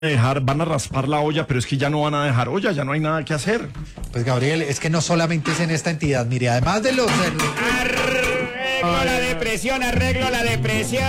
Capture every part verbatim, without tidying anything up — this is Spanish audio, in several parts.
dejar, van a raspar la olla, pero es que ya no van a dejar olla, ya no hay nada que hacer. Pues Gabriel, es que no solamente es en esta entidad, mire, además de los... Arreglo la depresión, arreglo la depresión.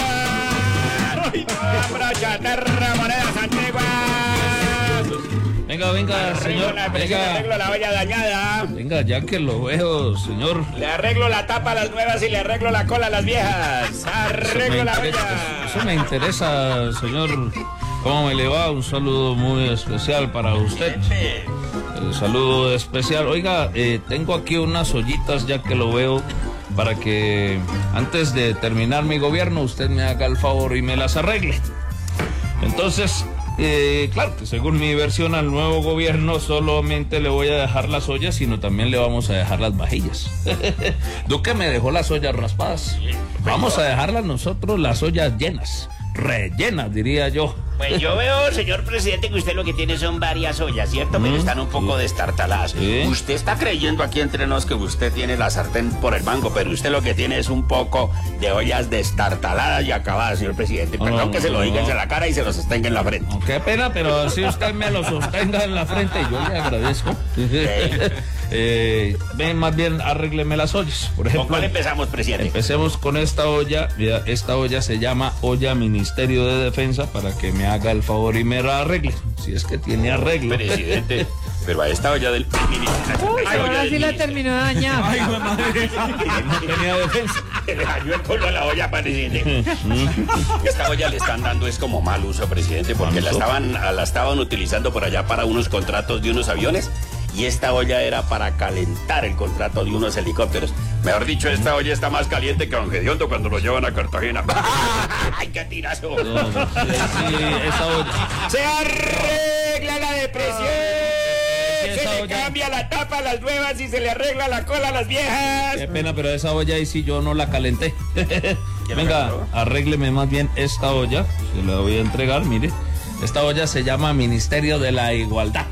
Brocha, terra, monedas antiguas. Venga, venga, señor. La presión, Venga. arreglo la olla dañada. Venga, ya que lo veo, señor. Le arreglo la tapa a las nuevas y le arreglo la cola a las viejas. Arreglo la olla. Eso me interesa, señor. ¿Cómo me le va? Un saludo muy especial para usted. El saludo especial. Oiga, eh, tengo aquí unas ollitas, ya que lo veo, para que antes de terminar mi gobierno usted me haga el favor y me las arregle. Entonces, eh, claro que según mi versión al nuevo gobierno solamente le voy a dejar las ollas, sino también le vamos a dejar las vajillas. Duque me dejó las ollas raspadas. Vamos a dejarlas nosotros las ollas llenas, rellenas, diría yo. Pues yo veo, señor presidente, que usted lo que tiene son varias ollas, ¿cierto? Pero Mm, están un poco sí. destartaladas. Sí. Usted está creyendo aquí entre nos que usted tiene la sartén por el mango, pero usted lo que tiene es un poco de ollas destartaladas y acabadas, señor presidente. Perdón no, que se lo no. diga en la cara y se lo sostenga en la frente. Oh, qué pena, pero así usted me lo sostenga en la frente y yo le agradezco. eh, ven, más bien arrégleme las ollas. Por ¿Con ejemplo, cuál empezamos, presidente? empecemos con esta olla. Mira, esta olla se llama olla Ministerio de Defensa, para que me haga el favor y me la arregle, si es que tiene arreglo. Presidente, pero a esta olla del ministerio. Uy, ahora sí la terminó de dañar. Ay, güey, madre. No tenía defensa. Se le dañó el culo a la olla, presidente. Esta olla le están dando es como mal uso, presidente, porque la estaban, la estaban utilizando por allá para unos contratos de unos aviones. Y esta olla era para calentar el contrato de unos helicópteros. Mejor dicho, esta olla está más caliente que Don Gediondo cuando lo llevan a Cartagena. ¡Ay, qué tirazo! No, no, sí, esa olla. ¡Se arregla la depresión! Sí, esa Se le olla. cambia la tapa a las nuevas y se le arregla la cola a las viejas. Qué pena, pero esa olla ahí sí yo no la calenté. me Venga, calentó? arrégleme más bien esta olla. Se la voy a entregar, mire. Esta olla se llama Ministerio de la Igualdad.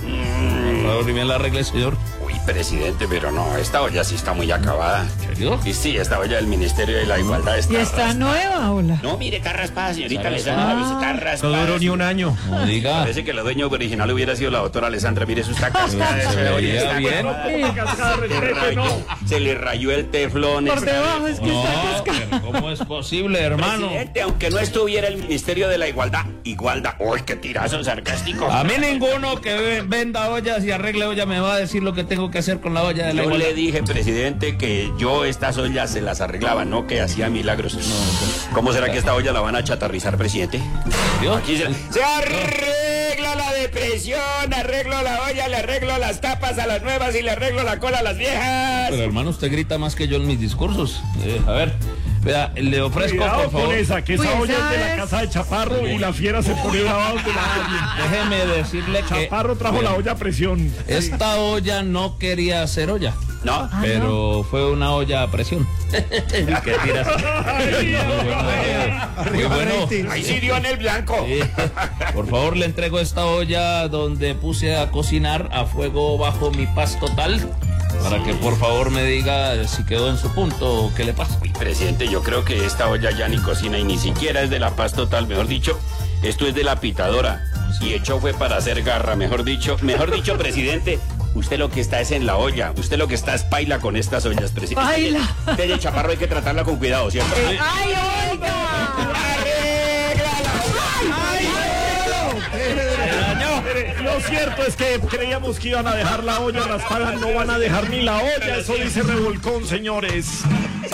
Por favor, y me la arregle, señor. Uy, presidente, pero no, esta olla sí está muy acabada. ¿En serio? Y sí, esta olla del Ministerio de la Igualdad está Y está raspada. nueva, hola. No, mire, está raspada, señorita Está Alessandra, raspada. está raspada. No duró ni un año. No diga. Parece que la dueña original hubiera sido la doctora Alessandra. Mire, eso está cascada. Se esa olla veía está bien. cascada. Se rayó, se le rayó el teflón. Por esta debajo vez. es que está No, cascada. pero ¿cómo es posible, hermano? Presidente, aunque no estuviera el Ministerio de la Igualdad, igualdad. ¡Uy, qué tirazo sarcástico! A mí ninguno que ve- venda ollas y arregle olla me va a decir lo que tengo que hacer con la olla de la Yo igualdad. le dije, presidente, que yo estas ollas se las arreglaba, no que hacía milagros. ¿Cómo será que esta olla la van a chatarrizar, presidente? ¿Vio? Aquí se, se arregla la depresión, arreglo la olla, le arreglo las tapas a las nuevas y le arreglo la cola a las viejas. Pero hermano, usted grita más que yo en mis discursos. Eh, a ver, vea, le ofrezco, Cuidado por favor. con esa, que esa Pues, olla es de la ¿sabes? casa de Chaparro y la fiera se pone brava donde la Déjeme decirle que Chaparro trajo la olla a presión. esta olla no quería ser olla, No, pero fue una olla a presión. ¿Qué tiras? Muy bueno. ahí sí dio en el blanco. Sí. Por favor, le entrego esta olla donde puse a cocinar a fuego bajo mi paz total, para que por favor me diga si quedó en su punto o qué le pasa. Uy, presidente, yo creo que esta olla ya ni cocina y ni siquiera es de la paz total, mejor dicho, esto es de la pitadora. Y hecho fue para hacer garra, mejor dicho, mejor dicho, presidente, usted lo que está es en la olla, usted lo que está es paila con estas ollas, presidente. Paila. Usted de Chaparro hay que tratarla con cuidado, ¿cierto? ¡Ay, oiga! Mire, lo cierto es que creíamos que iban a dejar la olla raspada, no van a dejar ni la olla, eso dice Revolcón, señores.